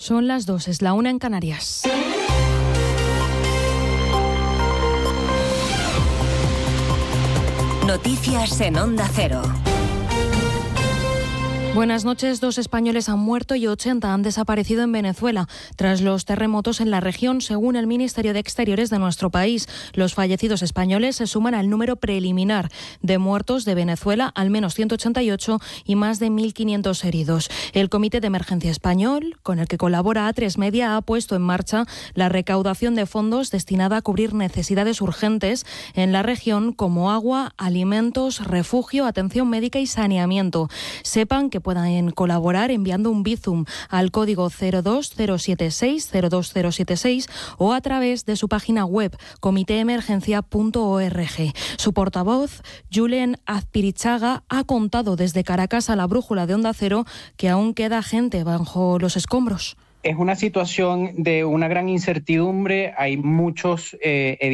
Son las 2, es la 1 en Canarias. Noticias en Onda Cero. Buenas noches. 2 españoles han muerto y 80 han desaparecido en Venezuela tras los terremotos en la región, según el Ministerio de Exteriores de nuestro país. Los fallecidos españoles se suman al número preliminar de muertos de Venezuela, al menos 188 y más de 1.500 heridos. El Comité de Emergencia Español, con el que colabora A3 Media, ha puesto en marcha la recaudación de fondos destinada a cubrir necesidades urgentes en la región como agua, alimentos, refugio, atención médica y saneamiento. Sepan que puedan colaborar enviando un Bizum al código 02076 o a través de su página web comiteemergencia.org. Su portavoz, Julen Azpirichaga, ha contado desde Caracas a la brújula de Onda Cero que aún queda gente bajo los escombros. Es una situación de una gran incertidumbre, hay muchos edificios